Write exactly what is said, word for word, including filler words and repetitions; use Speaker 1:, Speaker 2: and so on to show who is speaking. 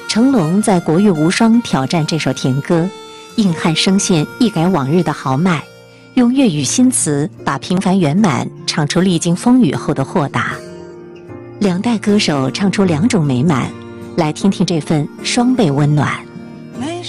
Speaker 1: 成龙在国乐无双挑战这首甜歌，硬汉声线一改往日的豪迈，用粤语新词把平凡圆满唱出历经风雨后的豁达。两代歌手唱出两种美满，来听听这份双倍温暖。